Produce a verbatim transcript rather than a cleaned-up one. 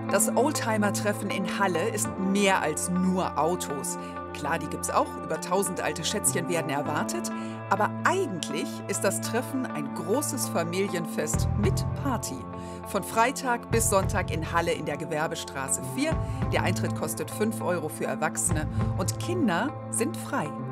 Das Oldtimer-Treffen in Halle ist mehr als nur Autos. Klar, die gibt's auch, über tausend alte Schätzchen werden erwartet. Aber eigentlich ist das Treffen ein großes Familienfest mit Party. Von Freitag bis Sonntag in Halle in der Gewerbestraße vier. Der Eintritt kostet fünf Euro für Erwachsene und Kinder sind frei.